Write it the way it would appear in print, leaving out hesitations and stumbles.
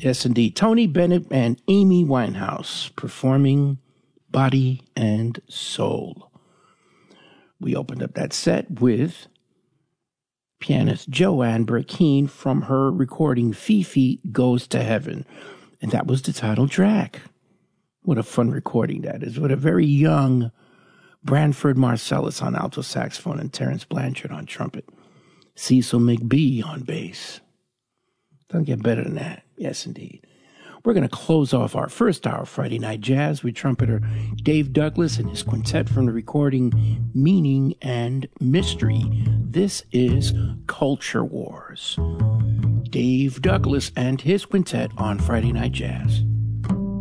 Yes, indeed. Tony Bennett and Amy Winehouse performing Body and Soul. We opened up that set with pianist Joanne Burkeen from her recording Fifi Goes to Heaven. And that was the title track. What a fun recording that is. With a very young Branford Marsalis on alto saxophone and Terence Blanchard on trumpet. Cecil McBee on bass. Doesn't get better than that. Yes, indeed. We're going to close off our first hour of Friday Night Jazz with trumpeter Dave Douglas and his quintet from the recording Meaning and Mystery. This is Culture Wars. Dave Douglas and his quintet on Friday Night Jazz.